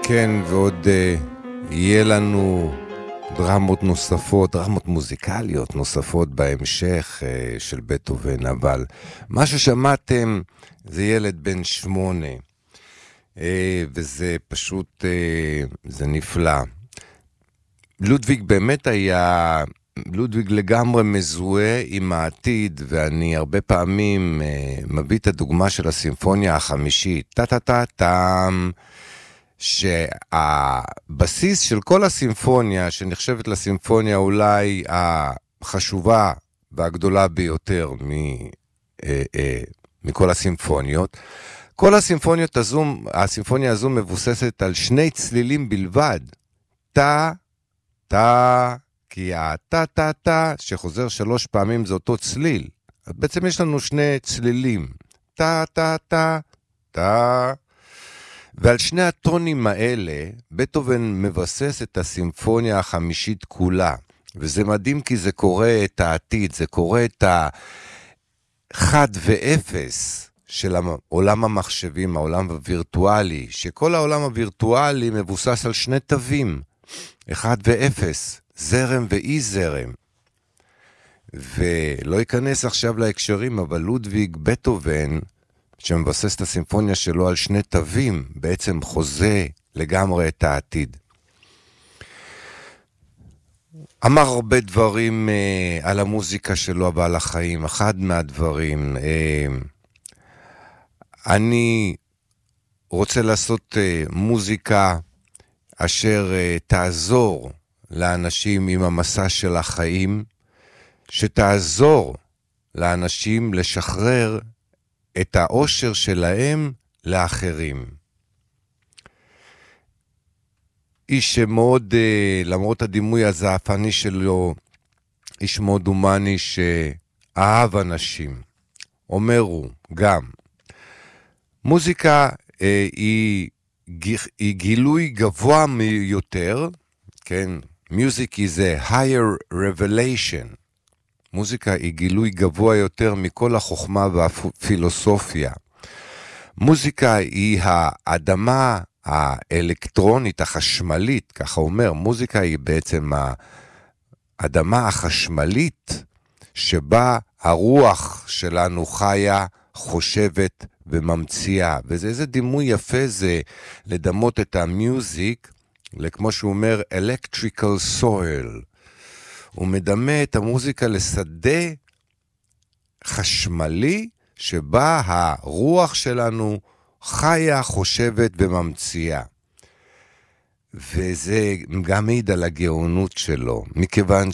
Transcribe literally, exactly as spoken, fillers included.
כן, ועוד uh, יהיה לנו דרמות נוספות, דרמות מוזיקליות נוספות בהמשך uh, של בטהובן, אבל מה ששמעתם זה ילד בן שמונה, uh, וזה פשוט, uh, זה נפלא. לודוויג באמת היה, לודוויג לגמרי מזוהה עם העתיד, ואני הרבה פעמים uh, מביא את הדוגמה של הסימפוניה החמישית, טה-טה-טה-טם, שהבסיס של כל הסימפוניה, שנחשבת לסימפוניה אולי החשובה והגדולה ביותר מ, אה, אה, מכל הסימפוניות, כל הסימפוניות הזו, הסימפוניה הזו מבוססת על שני צלילים בלבד, טה, טה, כי הטה, טה, טה, שחוזר שלוש פעמים זה אותו צליל. אז בעצם יש לנו שני צלילים, טה, טה, טה, טה, ועל שני הטונים האלה, בטהובן מבסס את הסימפוניה החמישית כולה. וזה מדהים כי זה קורא את העתיד, זה קורא את החד ואפס של עולם המחשבים, העולם הווירטואלי, שכל העולם הווירטואלי מבוסס על שני תווים, אחד ואפס, זרם ואי זרם. ולא ייכנס עכשיו להקשרים, אבל לודוויג בטהובן, שמבסס את הסימפוניה שלו על שני תווים, בעצם חוזה לגמרי את העתיד. אמר הרבה דברים אה, על המוזיקה שלו ועל החיים. אחד מהדברים, אה, אני רוצה לעשות אה, מוזיקה אשר אה, תעזור לאנשים עם המסע של החיים, שתעזור לאנשים לשחרר את האושר שלהם לאחרים. איש שמאוד, למרות הדימוי הזעפני שלו, איש מאוד הומני שאהב אנשים. אומר הוא גם, מוזיקה אה, היא, היא גילוי גבוה מיותר, כן? Music is a higher revelation. מוזיקה היא גילוי גבוה יותר מכל החוכמה והפילוסופיה. מוזיקה היא האדמה האלקטרונית, החשמלית, ככה אומר, מוזיקה היא בעצם האדמה החשמלית, שבה הרוח שלנו חיה, חושבת וממציאה. וזה איזה דימוי יפה זה לדמות את המיוזיק, כמו שהוא אומר, electrical soil. הוא מדמה את המוזיקה לשדה חשמלי, שבה הרוח שלנו חיה, חושבת וממציאה. וזה גם מעיד על הגאונות שלו, מכיוון